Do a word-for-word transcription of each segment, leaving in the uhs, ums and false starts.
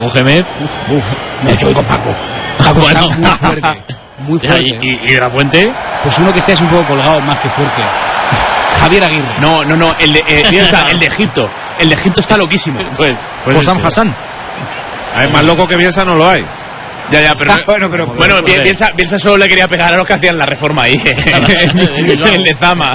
Gémez. Uf, uf, me he hecho hoy con Paco. Paco Bueno. está muy fuerte. Muy fuerte. ¿Y, y, y de la Fuente? Pues uno que esté así un poco colgado, más que fuerte. Javier Aguirre. No, no, no, el de, eh, piensa, el de Egipto. El de Egipto está loquísimo. Pues, pues Hossam este. Hassan. A ver, más loco que Bielsa no lo hay. Ya, ya, pero... Ah, bueno, pero... Bueno, joder. Bielsa, Bielsa solo le quería pegar a los que hacían la reforma ahí. El de Zama.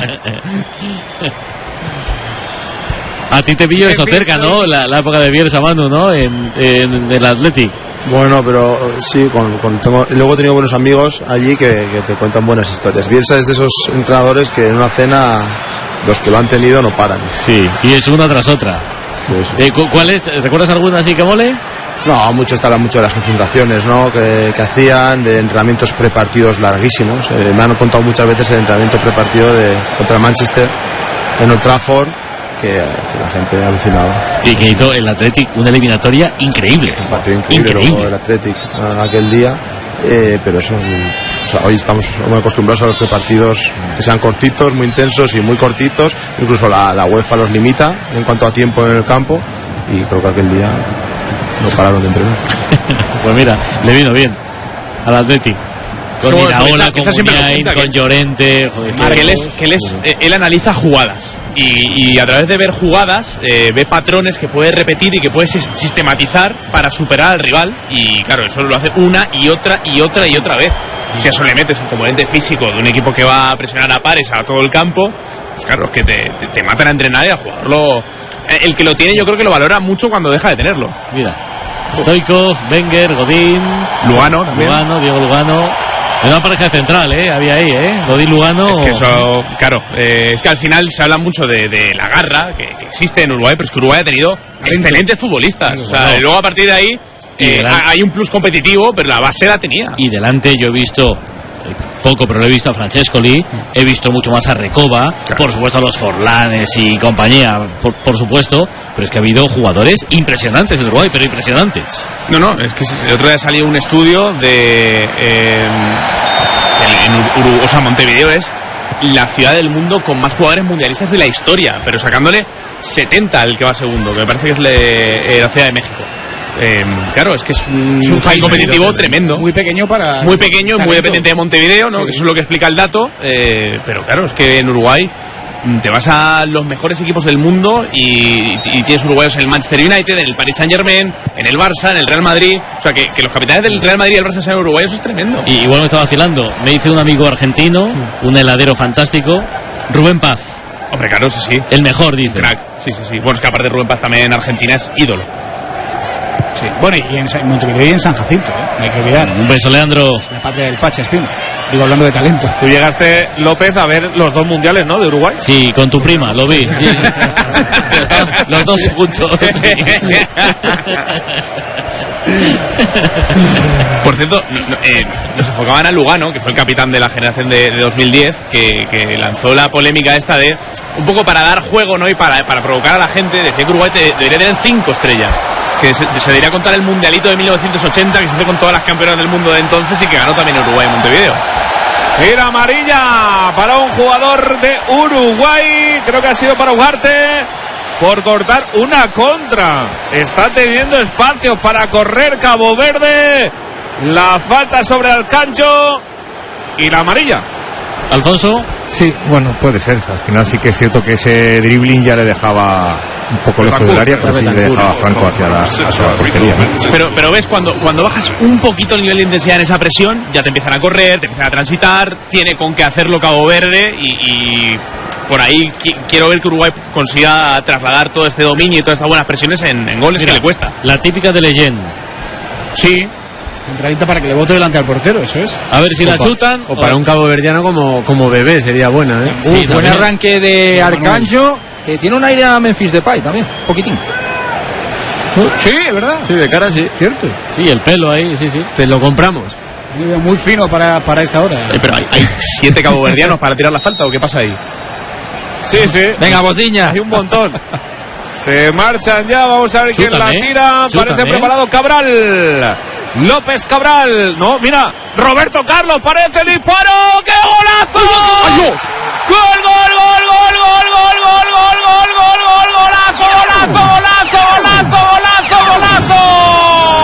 A ti te pillo eso Bielsa cerca, ¿no? La, la época de Bielsa, Manu, ¿no? En, en, en el Athletic. Bueno, pero sí, con, con, tengo, luego he tenido buenos amigos allí que, que te cuentan buenas historias. Bielsa es de esos entrenadores que en una cena los que lo han tenido no paran. Sí, y es una tras otra. Sí, sí. Eh, cu- ¿Cuál es? ¿Recuerdas alguna así que mole? No, mucho estará mucho de las concentraciones, ¿no? Que, que hacían, de entrenamientos prepartidos larguísimos. Eh, me han contado muchas veces el entrenamiento prepartido de contra Manchester en Old Trafford, que, que la gente alucinaba. Sí, que hizo el Athletic una eliminatoria increíble. Un partido increíble, Increíble. luego el Athletic a- aquel día. Eh, pero eso, mm, o sea, hoy estamos muy acostumbrados a los partidos que sean cortitos, muy intensos y muy cortitos. Incluso la, la UEFA los limita en cuanto a tiempo en el campo. Y creo que aquel día no pararon de entrenar. Pues mira, le vino bien al Athletic. Con Como- Iraola, esa con siempre lo Muniain, cuenta, con que- Llorente. Joder, Que él, es, todos. que él, es, eh, él analiza jugadas y, y a través de ver jugadas eh, ve patrones que puede repetir y que puede sis- sistematizar para superar al rival, y claro, eso lo hace una y otra y otra y otra vez. Si a eso le metes el componente físico de un equipo que va a presionar a pares a todo el campo, pues claro, es que te, te, te matan a entrenar y a jugarlo. Eh, El que lo tiene yo creo que lo valora mucho cuando deja de tenerlo. Mira, Stoikov, Wenger, Godín, Lugano también. Lugano, Diego Lugano. Era una pareja de central, ¿eh? Había ahí, ¿eh? Godín, Lugano. Es que eso, claro, eh, es que al final se habla mucho de, de la garra que, que existe en Uruguay, pero es que Uruguay ha tenido excelentes futbolistas. O sea, Claro. y luego a partir de ahí Y eh, delante- hay un plus competitivo, pero la base la tenía. Y delante yo he visto, eh, poco, pero lo he visto a Francescoli, he visto mucho más a Recoba, por supuesto a los Forlanes y compañía, por, por supuesto, pero es que ha habido jugadores impresionantes en Uruguay, pero impresionantes. No, no, es que el otro día salió un estudio de... Eh, en, en Uru- o sea, Montevideo es la ciudad del mundo con más jugadores mundialistas de la historia, pero sacándole setenta al que va segundo, que me parece que es le- eh, la ciudad de México. Eh, claro, es que es un, Es un país competitivo muy- tremendo. Muy pequeño para... Muy pequeño, muy dependiente de Montevideo, ¿no? Sí. Eso es lo que explica el dato. Eh, pero claro, es que en Uruguay mm, te vas a los mejores equipos del mundo y, y tienes uruguayos en el Manchester United, en el Paris Saint Germain, en el Barça, en el Real Madrid. O sea, que, que los capitanes del Real Madrid y el Barça sean uruguayos es tremendo. Y igual me estaba vacilando, me dice un amigo argentino, un heladero fantástico, Rubén Paz, Hombre, claro, sí, sí. el mejor, dice. Crack. Sí, sí, sí. Bueno, es que aparte de Rubén Paz también en Argentina es ídolo. Sí. Bueno, y en San- Montevideo y en San Jacinto, ¿eh? No hay que olvidar. Un beso, Leandro. La parte del Pacha Espino. Digo, hablando de talento. Tú llegaste, López, a ver los dos mundiales, ¿no? De Uruguay. Sí, con tu prima, lo vi. Sí. Estaban los dos juntos. Por cierto, no- no, eh, nos enfocaban a Lugano, que fue el capitán de la generación de, de dos mil diez, que, que lanzó la polémica esta de, un poco para dar juego, ¿no? Y para, para provocar a la gente, decía que Uruguay te- debería tener cinco estrellas. Que se, se debería contar el mundialito de mil novecientos ochenta, que se hizo con todas las campeonas del mundo de entonces y que ganó también Uruguay en Montevideo. Tira amarilla para un jugador de Uruguay. Creo que ha sido para Ugarte por cortar una contra. Está teniendo espacio para correr Cabo Verde. La falta sobre Alcancho y la amarilla. Alfonso. Sí, bueno, puede ser. Al final sí que es cierto que ese dribbling ya le dejaba un poco lejos del área, pero sí le dejaba franco hacia la, hacia la portería, ¿no? Pero, pero ves, cuando, cuando bajas un poquito el nivel de intensidad en esa presión, ya te empiezan a correr, te empiezan a transitar, tiene con qué hacerlo Cabo Verde y, y por ahí qui- quiero ver que Uruguay consiga trasladar todo este dominio y todas estas buenas presiones en, en goles. Mira, que le cuesta. La típica de Leyen. Sí. Entradita para que le bote delante al portero, eso es. A ver si la pa- chutan. O para un caboverdiano como, como bebé sería buena, ¿eh? Sí, Uh, buen también. arranque de Arcancho, que tiene un aire a Memphis Depay también, poquitín. Sí, es verdad. Sí, de cara sí. Cierto. Sí, el pelo ahí, sí, sí. Te lo compramos. Muy, muy fino para, para esta hora. Eh, pero hay, hay siete caboverdianos para tirar la falta, ¿o qué pasa ahí? Sí, sí. Venga, Bociña. Hay un montón. Se marchan ya, vamos a ver quién Chutan, la ¿eh? tira. Chutan, Parece ¿eh? preparado Cabral. López Cabral. No, mira, Roberto Carlos, parece el disparo. ¡Qué golazo! ¡Gol, gol, gol, gol, gol, gol, gol, gol, gol, gol, gol, golazo, golazo, golazo, golazo, golazo, golazo!